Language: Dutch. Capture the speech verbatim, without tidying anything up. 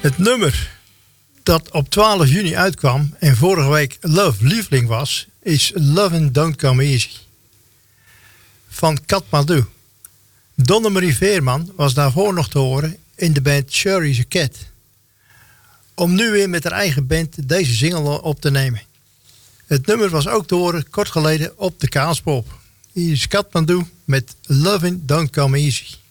Het nummer dat op twaalf juni uitkwam en vorige week Love Lieveling was, is Lovin' Don't Come Easy van Katmadu. Donnemarie Veerman was daarvoor nog te horen in de band Sherry's a Cat. Om nu weer met haar eigen band deze single op te nemen. Het nummer was ook te horen kort geleden op de Kaaspop. Hier is Katmadu met Lovin' Don't Come Easy.